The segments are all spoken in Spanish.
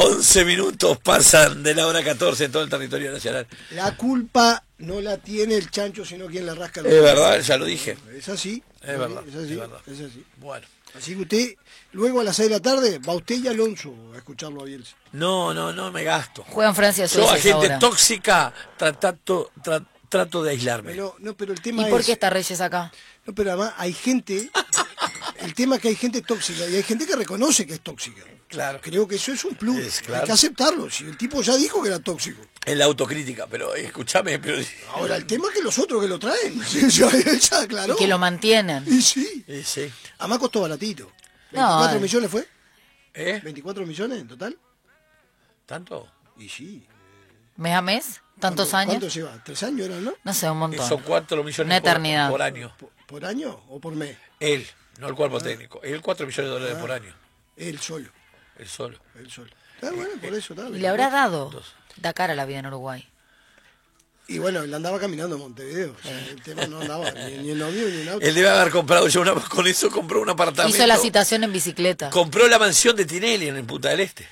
11 minutos pasan de la hora 14 en todo el territorio nacional. La culpa no la tiene el chancho, sino quien la rasca. Es verdad, ya lo dije. Es así. Es verdad, Es así, es verdad. es así. Bueno. Así que usted, luego a las 6 de la tarde, va usted y Alonso a escucharlo a Bielsa. No me gasto. Juegan Francia Yo Suecia a gente ahora. tóxica trato de aislarme. Pero, no, pero el tema ¿Y por es... qué está Reyes acá? No, pero además hay gente... El tema es que hay gente tóxica y hay gente que reconoce que es tóxica. Claro. Creo que eso es un plus. Es claro. Hay que aceptarlo. Si el tipo ya dijo que era tóxico. En la autocrítica, pero escúchame, pero... Ahora, el tema es que los otros que lo traen. Él ya aclaró. Y que lo mantienen. Y sí. Sí. Además costó baratito. No, ¿24 millones fue? ¿Eh? ¿24 millones en total? ¿Tanto? Y sí. ¿Mes a mes? ¿Tantos ¿Cuánto años? lleva? ¿3 años eran, no? No sé, un montón. Son 4 millones Una eternidad. por año. ¿Por año o por mes? Él, no el cuerpo técnico. Él 4 millones de dólares por año. Él solo. Él solo. Él solo. Está bueno, por eso está ¿Y bien. le habrá dado? Da cara a la vida en Uruguay. Y bueno, él andaba caminando a Montevideo. O sea, el tema no andaba ni en novio ni en auto. Él debe haber comprado ya con eso compró un apartamento. Hizo la citación en bicicleta. Compró la mansión de Tinelli en Punta del Este.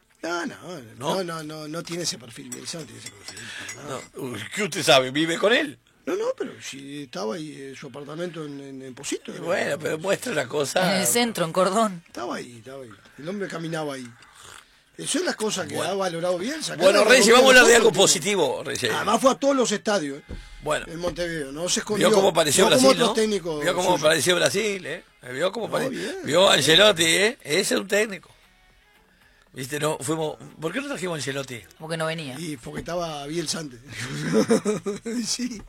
No tiene ese perfil. Bielsa no tiene ese perfil. No. ¿Qué usted sabe? ¿Vive con él? No, pero si estaba ahí su apartamento en Posito. Bueno, pero muestra una cosa. En el centro, en Cordón. Estaba ahí. El hombre caminaba ahí. Eso es las cosas que ha valorado bien. Bueno, Reyes, vamos a hablar de algo positivo, Reyes. Además fue a todos los estadios. Bueno. En Montevideo, no se escondió. Vio cómo pareció Brasil, como otros ¿no? técnicos Vio cómo suyos. pareció Brasil, ¿eh? Vio cómo bien. Vio a Ancelotti, ¿eh? Ese es un técnico. ¿Viste? No, fuimos... ¿Por qué no trajimos a Ancelotti? Porque no venía. Y porque estaba Bielsa antes. Sí.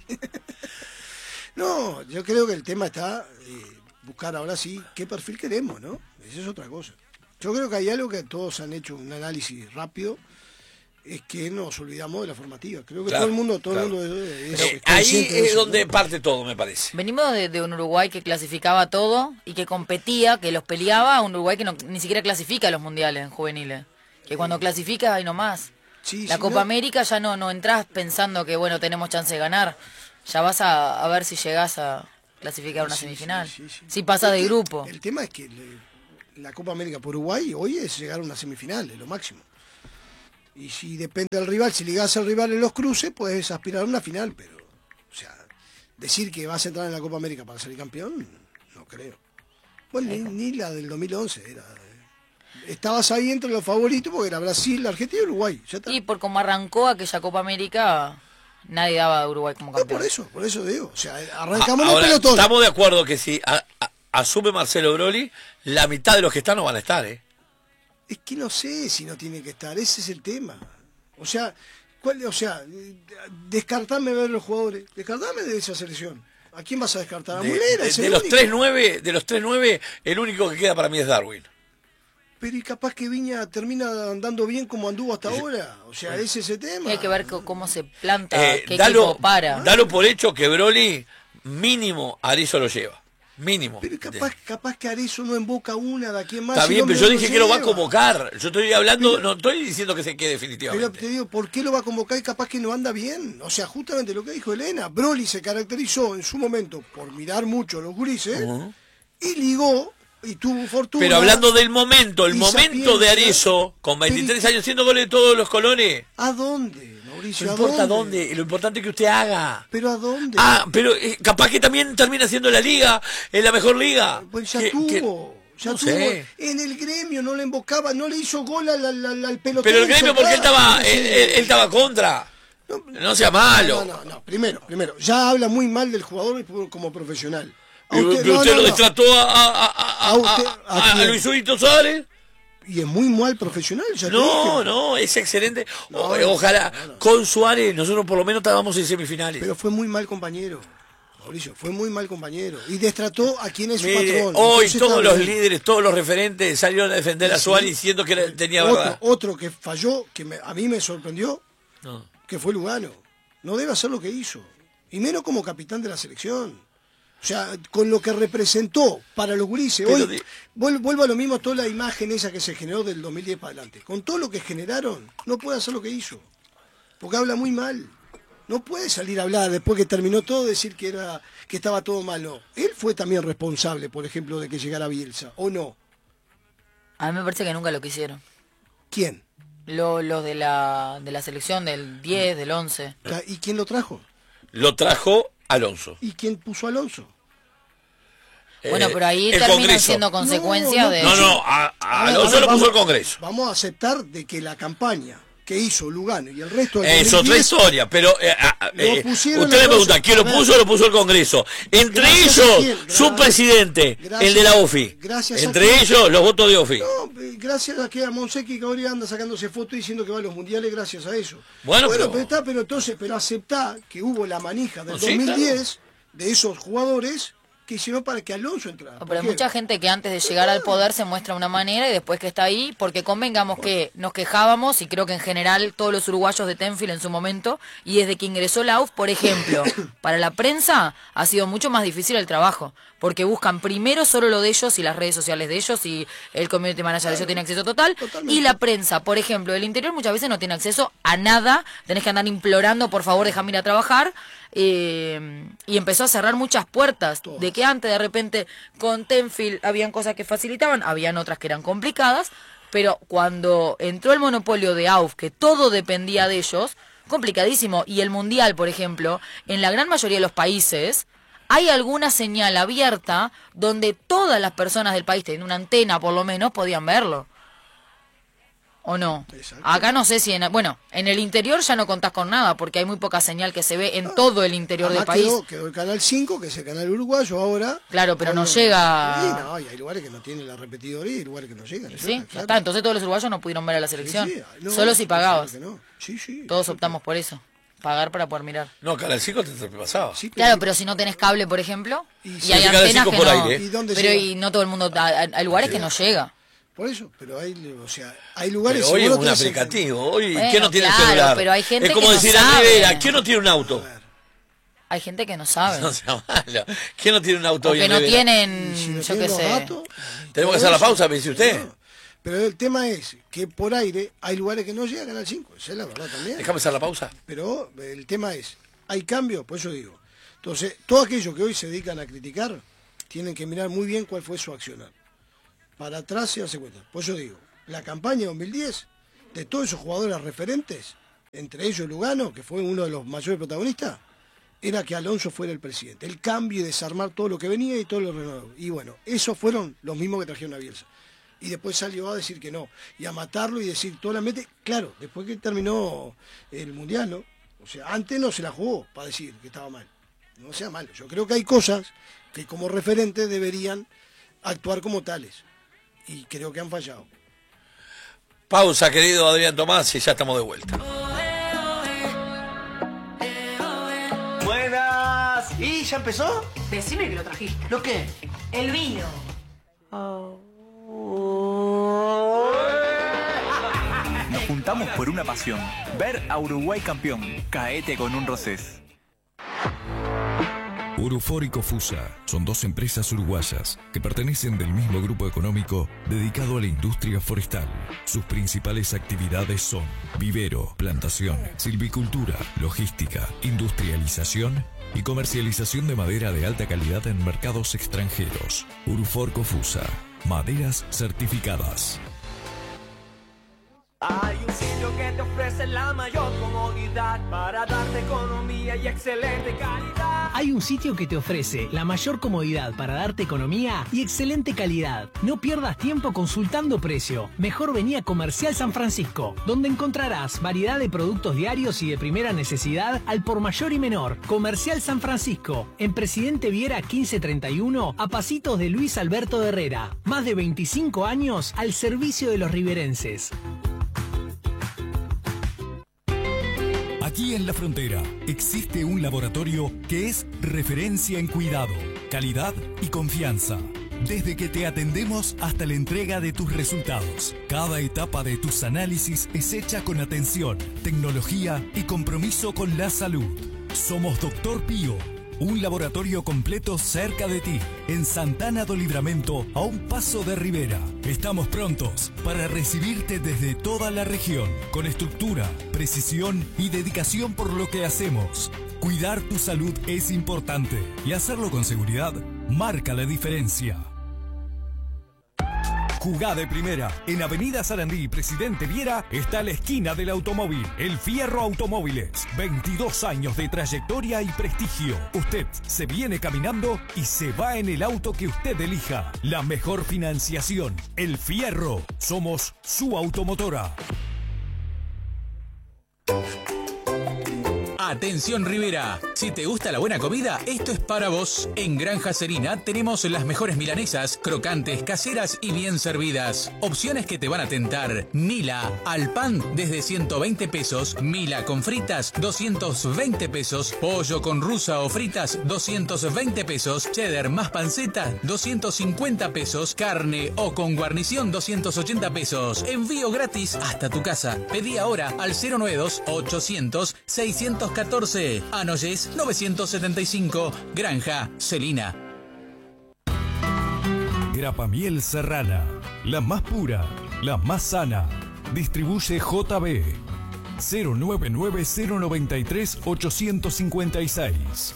No, yo creo que el tema está buscar ahora sí qué perfil queremos, ¿no? Esa es otra cosa. Yo creo que hay algo que todos han hecho un análisis rápido, es que nos olvidamos de la formativa. Creo que Claro, todo el mundo ahí consciente de es eso, donde ¿no? parte todo, me parece. Venimos de un Uruguay que clasificaba todo y que competía, que los peleaba, a un Uruguay que ni siquiera clasifica a los mundiales en juveniles. Que cuando clasifica, hay nomás. Sí, La sí, Copa no. América ya no entras pensando que, bueno, tenemos chance de ganar. Ya vas a ver si llegás a clasificar a una Sí, semifinal. sí, sí. Si pasa de grupo. El tema es que la Copa América por Uruguay hoy es llegar a una semifinal, es lo máximo. Y si depende del rival, si ligás al rival en los cruces, puedes aspirar a una final, pero, o sea, decir que vas a entrar en la Copa América para salir campeón, no creo. Bueno, ni la del 2011 era. Estabas ahí entre los favoritos porque era Brasil, Argentina y Uruguay. Ya está. Y por cómo arrancó aquella Copa América, nadie daba a Uruguay como No, campeón. por eso digo. O sea, arrancamos el Ahora, pelotón. estamos de acuerdo que si asume Marcelo Broli, la mitad de los que están no van a estar, ¿eh? Es que no sé si no tiene que estar, ese es el tema. O sea, descartame ver los jugadores, descartame de esa selección. ¿A quién vas a descartar? ¿A Mulera? Es De el los único. 3-9, el único que queda para mí es Darwin. Pero y capaz que Viña termina andando bien como anduvo hasta ahora. O sea, ese es el tema. Hay que ver cómo se planta, qué Dalo, equipo para. dalo por hecho que Broli mínimo Arizo lo lleva. Mínimo. Pero capaz que Arezzo no emboca una de aquí en más. Está y bien, el pero hombre yo dije que lo va a lleva. convocar. Yo estoy hablando, no estoy diciendo que se quede Pero definitivamente. te digo, ¿por qué lo va a convocar y capaz que no anda bien? O sea, justamente lo que dijo Elena, Broli se caracterizó en su momento por mirar mucho a los gurises y ligó y tuvo fortuna. Pero hablando del momento, el y momento de sapiencia, Arezzo, con 23 años haciendo goles de todos los colores, ¿A dónde, Mauricio? no ¿A importa dónde, lo importante es que usted haga. ¿Pero a dónde? Pero capaz que también termina siendo la liga, en la mejor liga. Pues ya Que- tuvo. que- Ya no tuvo. sé. En el gremio no le embocaba, no le hizo gol al pelotón. Pero el gremio porque él estaba, Sí. él estaba contra. No sea malo. No. Primero. Ya habla muy mal del jugador como profesional. A Pero usted- usted no, lo no. destrató A usted- ¿a a quién? Luisito Suárez. Y es muy mal profesional, ya te No, dije. no, es excelente. No, Ojalá, no. con Suárez, nosotros por lo menos estábamos en semifinales. Pero fue muy mal compañero. Mauricio, fue muy mal compañero. Y destrató a quien es su Mire, patrón. hoy Entonces todos está los bien. líderes, todos los referentes salieron a defender a Sí. Suárez diciendo que tenía verdad. Otro que falló, a mí me sorprendió, No. que fue Lugano. No debe hacer lo que hizo. Y menos como capitán de la selección. O sea, con lo que representó para los gurises. Pero Hoy vuelvo a lo mismo, toda la imagen esa que se generó del 2010 para adelante. Con todo lo que generaron, no puede hacer lo que hizo. Porque habla muy mal. No puede salir a hablar después que terminó todo, decir que estaba todo malo. Él fue también responsable, por ejemplo, de que llegara Bielsa, ¿o no? A mí me parece que nunca lo quisieron. ¿Quién? Los de la selección del 10, del 11. ¿Y quién lo trajo? Lo trajo Alonso. ¿Y quién puso a Alonso? Bueno, pero ahí el terminan Congreso. siendo consecuencias de... No, a Alonso lo puso el Congreso. Vamos a aceptar de que la campaña que hizo Lugano y el resto del Es otra historia, pero pusieron usted me pregunta, Alonso. ¿quién lo puso? Lo puso el Congreso. Entre Gracias a ellos, quién, su presidente, el de la OFI. Gracias a Entre quién. ellos, los votos de OFI. No, gracias a que a Monsequi que ahora anda sacándose fotos diciendo que va a los mundiales gracias a eso. Bueno, pero aceptá que hubo la manija del No, sí, 2010 de esos jugadores que hicieron para que Alonso entrara. No, pero hay ¿Por qué? mucha gente que antes de llegar al poder se muestra de una manera y después que está ahí, porque convengamos que nos quejábamos, y creo que en general todos los uruguayos de Tenfield en su momento, y desde que ingresó la UF, por ejemplo, para la prensa ha sido mucho más difícil el trabajo, porque buscan primero solo lo de ellos y las redes sociales de ellos y el community manager de ellos tiene acceso total, Totalmente. y la prensa, por ejemplo, del interior muchas veces no tiene acceso a nada, tenés que andar implorando, por favor, déjame ir a trabajar. Y empezó a cerrar muchas puertas, de que antes de repente con Tenfield habían cosas que facilitaban, habían otras que eran complicadas, pero cuando entró el monopolio de AUF, que todo dependía de ellos, complicadísimo. Y el Mundial, por ejemplo, en la gran mayoría de los países hay alguna señal abierta donde todas las personas del país, teniendo una antena por lo menos, podían verlo. ¿O no? Exacto. Acá no sé si en el interior ya no contás con nada, porque hay muy poca señal que se ve en todo el interior del Además país. quedó el Canal 5, que es el canal uruguayo ahora. Claro, pero no Bueno, llega... Sí, no, y hay lugares que no tienen la repetidoría y hay lugares que no llegan. Sí, ya claro. está. Entonces todos los uruguayos no pudieron ver a la selección. Sí, no, Solo si pagabas. claro que no. Sí, Todos exacto. optamos por eso. Pagar para poder mirar. No, Canal 5 te pasaba. Sí, Claro, pero si no tenés cable, por ejemplo, Y y, si hay hay Canal antenas 5 que por no... aire. ¿Y dónde pero llega? y no todo el mundo... Hay lugares que no llega. Por eso, pero hay lugares... Pero hoy si es vos un no tenés el- aplicativo. Hoy, Bueno, ¿quién no tiene claro, celular? pero hay gente es como que no decir a sabe. Rivera, ¿quién no tiene un auto? Hay gente que no sabe. No sea malo. ¿Quién no tiene un auto O hoy que en no Rivera? tienen, Y si no yo tienen qué los sé. datos, Tenemos que hacer la pausa, me dice usted. No. Pero el tema es que por aire hay lugares que no llega a Canal 5, esa es la verdad también. Déjame hacer la pausa. Pero el tema es, hay cambio, por eso digo. Entonces, todos aquellos que hoy se dedican a criticar, tienen que mirar muy bien cuál fue su accionar. Para atrás y darse cuenta. Por eso digo, la campaña de 2010, de todos esos jugadores referentes, entre ellos Lugano, que fue uno de los mayores protagonistas, era que Alonso fuera el presidente. El cambio y desarmar todo lo que venía y todo lo renovado. Y bueno, esos fueron los mismos que trajeron a Bielsa. Y después salió a decir que no. Y a matarlo y decir solamente, claro, después que terminó el Mundial, ¿no? O sea, antes no se la jugó para decir que estaba mal. No sea malo. Yo creo que hay cosas que como referentes deberían actuar como tales. Y creo que han fallado. Pausa, querido Adrián Tomás, y ya estamos de vuelta. Buenas. ¿Y ya empezó? Decime que lo trajiste. ¿Lo qué? El vino. Nos juntamos por una pasión, ver a Uruguay campeón. Caete con un Rosés. Urufor y Cofusa son dos empresas uruguayas que pertenecen del mismo grupo económico dedicado a la industria forestal. Sus principales actividades son vivero, plantación, silvicultura, logística, industrialización y comercialización de madera de alta calidad en mercados extranjeros. Urufor Cofusa, maderas certificadas. Hay un sitio que te ofrece la mayor comodidad para darte economía y excelente calidad. Hay un sitio que te ofrece la mayor comodidad para darte economía y excelente calidad. No pierdas tiempo consultando precio. Mejor vení a Comercial San Francisco, donde encontrarás variedad de productos diarios y de primera necesidad al por mayor y menor. Comercial San Francisco, en Presidente Viera 1531, a pasitos de Luis Alberto Herrera. Más de 25 años al servicio de los riverenses. Aquí en La Frontera existe un laboratorio que es referencia en cuidado, calidad y confianza. Desde que te atendemos hasta la entrega de tus resultados, cada etapa de tus análisis es hecha con atención, tecnología y compromiso con la salud. Somos Dr. Pío, un laboratorio completo cerca de ti, en Santana do Livramento, a un paso de Rivera. Estamos prontos para recibirte desde toda la región, con estructura, precisión y dedicación por lo que hacemos. Cuidar tu salud es importante y hacerlo con seguridad marca la diferencia. Jugá de primera. En Avenida Sarandí, Presidente Viera, está la esquina del automóvil. El Fierro Automóviles. 22 años de trayectoria y prestigio. Usted se viene caminando y se va en el auto que usted elija. La mejor financiación. El Fierro. Somos su automotora. Atención Rivera, si te gusta la buena comida, esto es para vos. En Granja Serina tenemos las mejores milanesas, crocantes, caseras y bien servidas. Opciones que te van a tentar. Mila al pan desde 120 pesos, Mila con fritas 220 pesos, pollo con rusa o fritas 220 pesos, cheddar más panceta 250 pesos, carne o con guarnición 280 pesos. Envío gratis hasta tu casa. Pedí ahora al 092 800 614. Anoyes 975, Granja Celina. Grapamiel Serrana, la más pura, la más sana. Distribuye JB 099-093-856.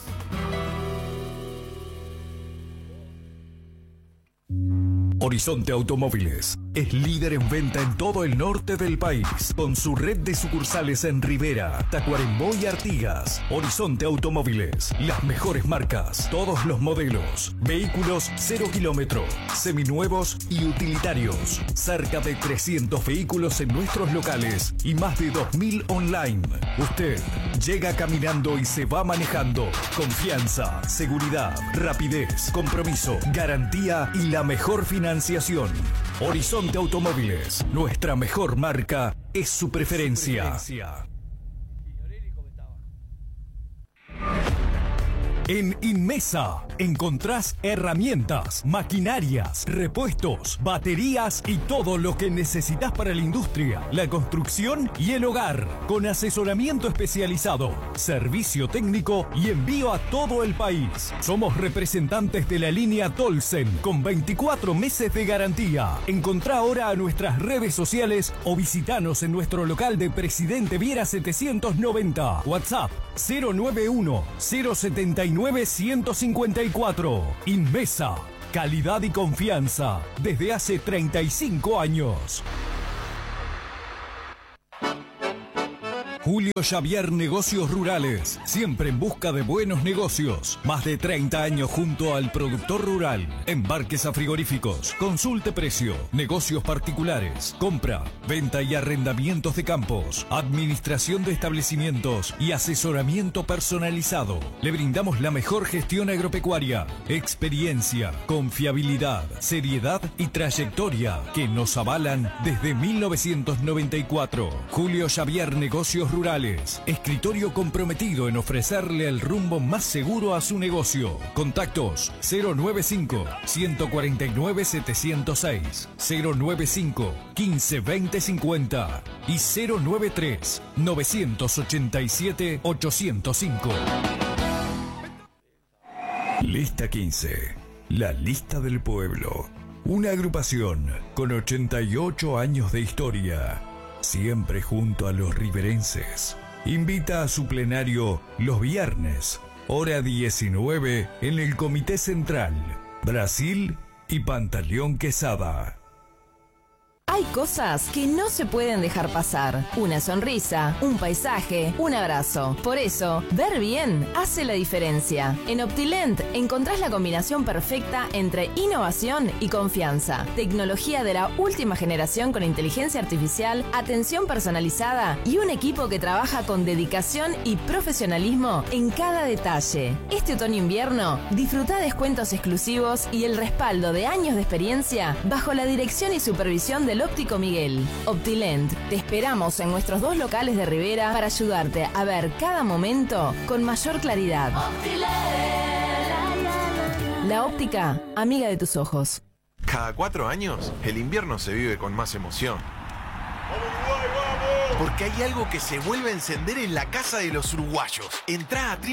Horizonte Automóviles es líder en venta en todo el norte del país, con su red de sucursales en Rivera, Tacuarembó y Artigas. Horizonte Automóviles, las mejores marcas, todos los modelos, vehículos 0 kilómetro, seminuevos y utilitarios. Cerca de 300 vehículos en nuestros locales y más de 2000 online. Usted llega caminando y se va manejando. Confianza, seguridad, rapidez, compromiso, garantía y la mejor financiación. Horizonte Automóviles, nuestra mejor marca es su preferencia. En Inmesa encontrás herramientas, maquinarias, repuestos, baterías y todo lo que necesitas para la industria, la construcción y el hogar, con asesoramiento especializado, servicio técnico y envío a todo el país. Somos representantes de la línea Tolsen con 24 meses de garantía. Encontrá ahora a nuestras redes sociales o visitanos en nuestro local de Presidente Viera 790. WhatsApp 091 079 154. Inmesa, calidad y confianza desde hace 35 años. Julio Xavier Negocios Rurales, siempre en busca de buenos negocios. Más de 30 años junto al productor rural. Embarques a frigoríficos, consulte precio, negocios particulares, compra, venta y arrendamientos de campos, administración de establecimientos y asesoramiento personalizado. Le brindamos la mejor gestión agropecuaria, experiencia, confiabilidad, seriedad y trayectoria que nos avalan desde 1994. Julio Xavier Negocios Rurales, escritorio comprometido en ofrecerle el rumbo más seguro a su negocio. Contactos 095-149-706, 095-15-2050 y 093-987-805. Lista 15, la lista del pueblo. Una agrupación con 88 años de historia. Siempre junto a los riverenses. Invita a su plenario los viernes, hora 19, en el Comité Central, Brasil y Pantaleón Quesada. Hay cosas que no se pueden dejar pasar. Una sonrisa, un paisaje, un abrazo. Por eso, ver bien hace la diferencia. En Optilent encontrás la combinación perfecta entre innovación y confianza. Tecnología de la última generación con inteligencia artificial, atención personalizada y un equipo que trabaja con dedicación y profesionalismo en cada detalle. Este otoño-invierno, disfruta descuentos exclusivos y el respaldo de años de experiencia bajo la dirección y supervisión del Óptico Miguel. Optilent, te esperamos en nuestros 2 locales de Rivera para ayudarte a ver cada momento con mayor claridad. La óptica, amiga de tus ojos. Cada 4 años, el invierno se vive con más emoción. Porque hay algo que se vuelve a encender en la casa de los uruguayos. Entrá a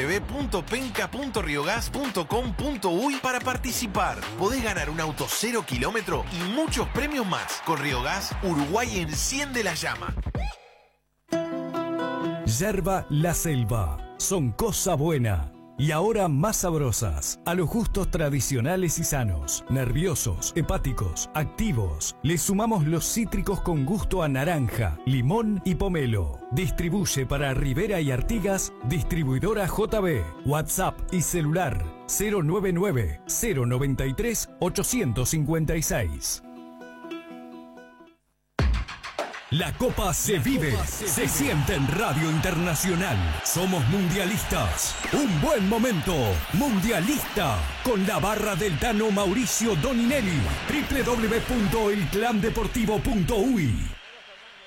www.penca.riogas.com.uy para participar. Podés ganar un auto 0 kilómetro y muchos premios más. Con Riogas, Uruguay enciende la llama. Yerba La Selva, son cosa buena. y ahora más sabrosas, a los gustos tradicionales y sanos, nerviosos, hepáticos, activos. Le sumamos los cítricos con gusto a naranja, limón y pomelo. Distribuye para Rivera y Artigas, distribuidora JB. WhatsApp y celular 099-093-856. La Copa se vive, se siente en Radio Internacional. Somos mundialistas. Un buen momento. Mundialista. Con la barra del Tano Mauricio Doninelli. www.elclandeportivo.uy.